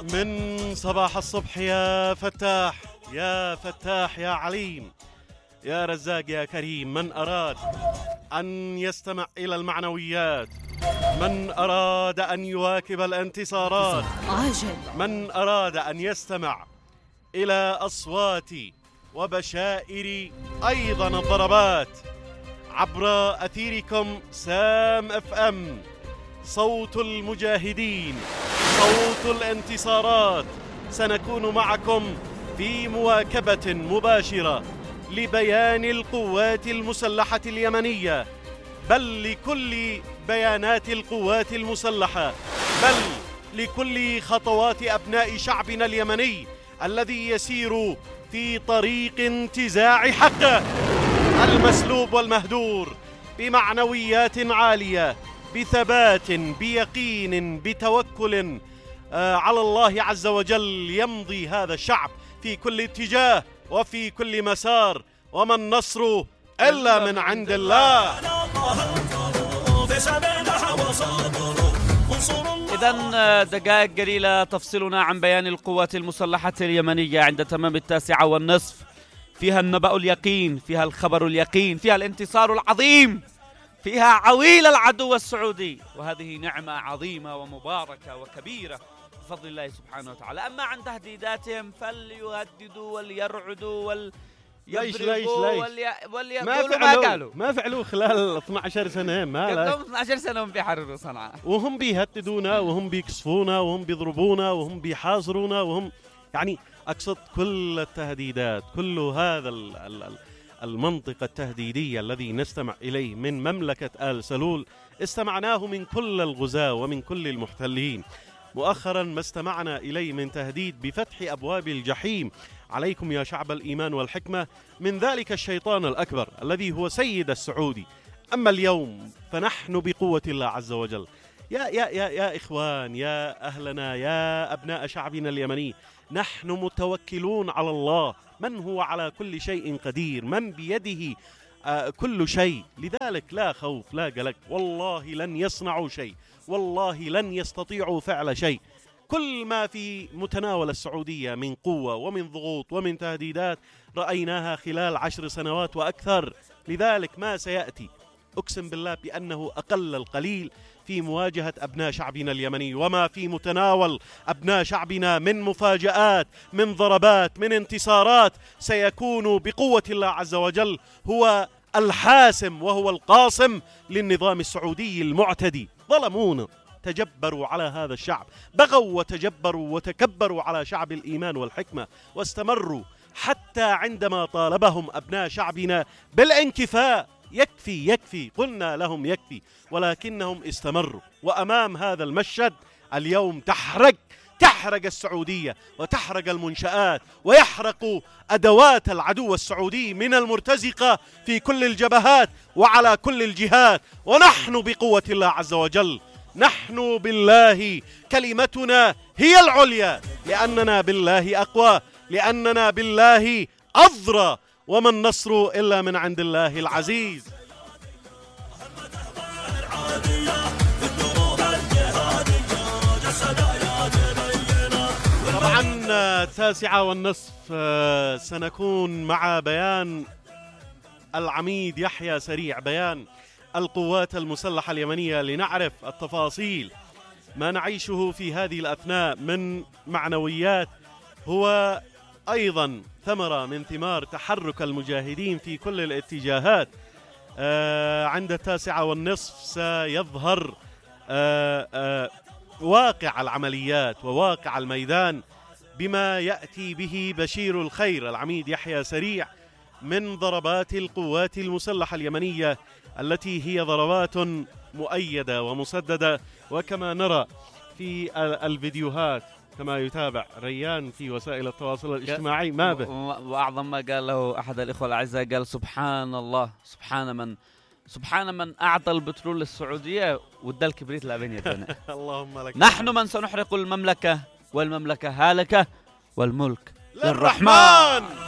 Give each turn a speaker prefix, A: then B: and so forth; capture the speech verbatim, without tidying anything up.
A: من صباح الصبح يا فتاح يا فتاح يا عليم يا رزاق يا كريم. من أراد أن يستمع إلى المعنويات، من أراد أن يواكب الانتصارات، من أراد أن يستمع إلى أصوات وبشائر أيضا الضربات عبر أثيركم سام اف ام، صوت المجاهدين، صوت الانتصارات، سنكون معكم في مواكبة مباشرة لبيان القوات المسلحة اليمنية، بل لكل بيانات القوات المسلحة، بل لكل خطوات أبناء شعبنا اليمني الذي يسير في طريق انتزاع حقه المسلوب والمهدور بمعنويات عالية، بثبات، بيقين، بتوكل آه على الله عز وجل. يمضي هذا الشعب في كل اتجاه وفي كل مسار، وما النصر إلا من عند الله.
B: إذن دقائق قليلة تفصلنا عن بيان القوات المسلحة اليمنية عند تمام التاسعة والنصف، فيها النبأ اليقين، فيها الخبر اليقين، فيها الانتصار العظيم، فيها عويل العدو السعودي، وهذه نعمة عظيمة ومباركة وكبيرة بفضل الله سبحانه وتعالى. أما عن تهديداتهم فليهددوا وليرعدوا ول
A: ليش ليش ليش
B: ولي...
A: ما فعلوا ما قالوا ما فعلوا خلال اثنتي عشرة سنة، ما
B: قدام اثنتي عشرة سنة هم بيحرروا صنعاء،
A: وهم بيهددونا وهم بيكسفونا وهم بيضربونا وهم بيحاصرونا، وهم يعني أقصد كل التهديدات، كل هذا ال ال المنطق التهديدية الذي نستمع إليه من مملكة آل سلول استمعناه من كل الغزاة ومن كل المحتلين. مؤخرا ما استمعنا إليه من تهديد بفتح أبواب الجحيم عليكم يا شعب الإيمان والحكمة من ذلك الشيطان الأكبر الذي هو سيد السعودي. أما اليوم فنحن بقوة الله عز وجل. يا يا يا يا إخوان، يا أهلنا، يا أبناء شعبنا اليمني، نحن متوكلون على الله من هو على كل شيء قدير، من بيده آه كل شيء. لذلك لا خوف لا قلق، والله لن يصنعوا شيء، والله لن يستطيعوا فعل شيء. كل ما في متناول السعودية من قوة ومن ضغوط ومن تهديدات رأيناها خلال عشر سنوات وأكثر. لذلك ما سيأتي أقسم بالله بأنه أقل القليل في مواجهة أبناء شعبنا اليمني، وما في متناول أبناء شعبنا من مفاجآت، من ضربات، من انتصارات، سيكون بقوة الله عز وجل هو الحاسم وهو القاصم للنظام السعودي المعتدي. ظلمونا، تجبروا على هذا الشعب، بغوا وتجبروا وتكبروا على شعب الإيمان والحكمة، واستمروا حتى عندما طالبهم أبناء شعبنا بالانكفاء. يكفي يكفي، قلنا لهم يكفي، ولكنهم استمروا. وأمام هذا المشهد اليوم تحرق تحرق السعودية وتحرق المنشآت ويحرق أدوات العدو السعودي من المرتزقة في كل الجبهات وعلى كل الجهات. ونحن بقوة الله عز وجل، نحن بالله كلمتنا هي العليا، لأننا بالله أقوى، لأننا بالله أضرى، وما النصر إلا من عند الله العزيز. طبعا التاسعة والنصف سنكون مع بيان العميد يحيى سريع، بيان القوات المسلحة اليمنية، لنعرف التفاصيل. ما نعيشه في هذه الأثناء من معنويات هو أيضا ثمرة من ثمار تحرك المجاهدين في كل الاتجاهات. آه عند التاسعة والنصف سيظهر آه آه واقع العمليات وواقع الميدان بما يأتي به بشير الخير العميد يحيى سريع من ضربات القوات المسلحة اليمنية، التي هي ضربات مؤيدة ومسددة، وكما نرى في الفيديوهات كما يتابع ريان في وسائل التواصل الاجتماعي. ما به
B: وأعظم ما قال له أحد الإخوة الأعزاء، قال سبحان الله، سبحان من سبحان من أعطى البترول للسعودية وادى الكبريت لابن يدنا.
A: اللهم لك.
B: نحن من سنحرق المملكة، والمملكة هالكة، والملك
A: للرحمن.